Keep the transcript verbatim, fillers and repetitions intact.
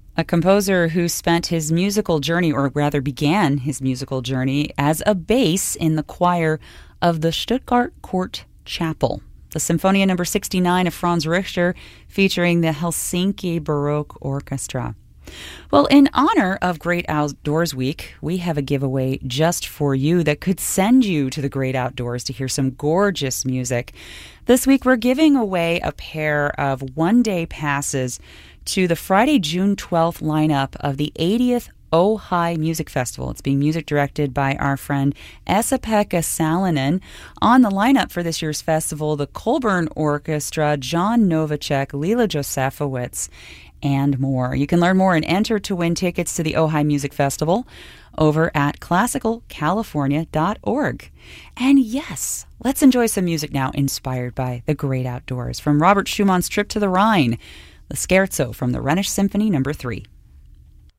a composer who spent his musical journey, or rather began his musical journey, as a bass in the choir of the Stuttgart Court Chapel. The Symphonia number sixty-nine of Franz Richter, featuring the Helsinki Baroque Orchestra. Well, in honor of Great Outdoors Week, we have a giveaway just for you that could send you to the great outdoors to hear some gorgeous music. This week, we're giving away a pair of one-day passes to the Friday, June twelfth lineup of the eightieth Ojai Music Festival. It's being music directed by our friend Esa-Pekka Salonen. On the lineup for this year's festival, the Colburn Orchestra, John Novacek, Lila Josefowicz, and more. You can learn more and enter to win tickets to the Ojai Music Festival over at classical california dot org. And yes, let's enjoy some music now inspired by the great outdoors. From Robert Schumann's Trip to the Rhine, the Scherzo from the Rhenish Symphony number three.